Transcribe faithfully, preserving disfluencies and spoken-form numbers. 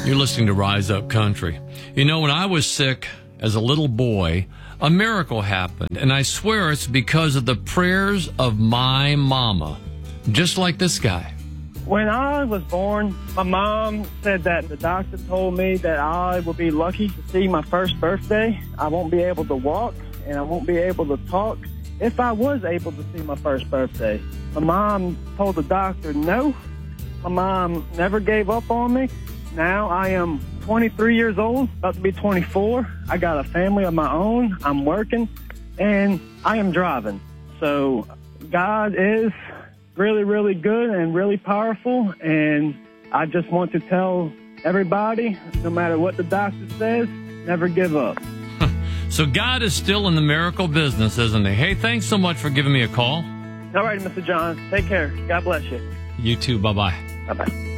You're listening to Rise Up Country. You know, when I was sick as a little boy, a miracle happened, and I swear it's because of the prayers of my mama, just like this guy. When I was born, my mom said that the doctor told me that I will be lucky to see my first birthday. I won't be able to walk, and I won't be able to talk if I was able to see my first birthday. My mom told the doctor no. My mom never gave up on me. Now I am twenty-three years old, about to be twenty-four. I got a family of my own. I'm working, and I am driving. So God is really, really good and really powerful, and I just want to tell everybody, no matter what the doctor says, never give up. So God is still in the miracle business, isn't he? Hey, thanks so much for giving me a call. All right, Mister John. Take care. God bless you. You too. Bye-bye. Bye-bye.